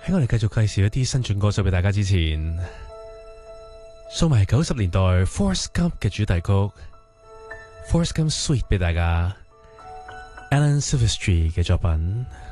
喺我哋繼續介紹一啲新晉歌手俾大家之前，送埋90年代 Forrest Gump 嘅主題曲 Forrest Gump Suite 俾大家 Alan Silvestri 嘅作品。